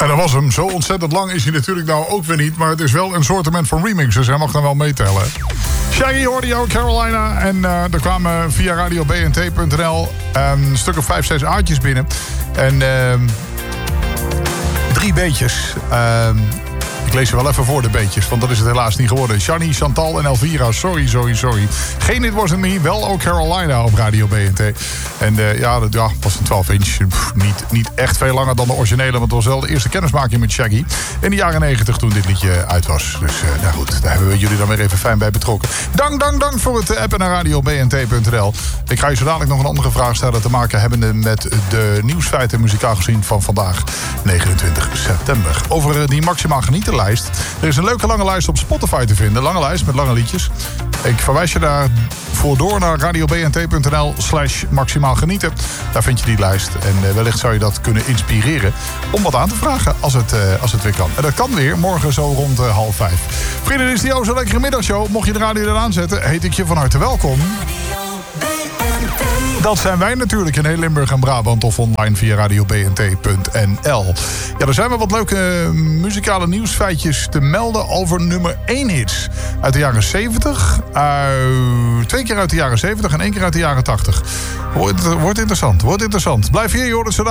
En dat was hem. Zo ontzettend lang is hij natuurlijk nou ook weer niet. Maar het is wel een soortement van remix. Dus hij mag dan wel meetellen. Shaggy hoorde jou, Carolina. En er kwamen via radiobnt.nl een stuk of 5, 6 aardjes binnen. En 3 beetjes. Ik lees ze wel even voor, de beetjes, want dat is het helaas niet geworden. Shani, Chantal en Elvira, sorry. Geen It Wasn't Me, wel ook Carolina op Radio BNT. En dat was een 12-inch. Niet echt veel langer dan de originele, want het was wel de eerste kennismaking met Shaggy in de jaren 90 toen dit liedje uit was. Dus nou goed, daar hebben we jullie dan weer even fijn bij betrokken. Dank voor het appen naar radiobnt.nl. Ik ga je zo dadelijk nog een andere vraag stellen te maken hebbende met de nieuwsfeiten muzikaal gezien van vandaag, 29 september. Over die maximaal genieten. Er is een leuke lange lijst op Spotify te vinden. Lange lijst met lange liedjes. Ik verwijs je daarvoor door naar radiobnt.nl/maximaal genieten. Daar vind je die lijst. En wellicht zou je dat kunnen inspireren om wat aan te vragen als het weer kan. En dat kan weer morgen zo rond 4:30. Vrienden, dit is die zo lekkere middagshow. Mocht je de radio dan aanzetten, heet ik je van harte welkom. Dat zijn wij natuurlijk in heel Limburg en Brabant of online via radiobnt.nl. Ja, er zijn wel wat leuke muzikale nieuwsfeitjes te melden over nummer 1 hits. Uit de jaren 70, 2 keer uit de jaren 70 en 1 keer uit de jaren 80. Wordt interessant. Blijf hier, je hoort het zo.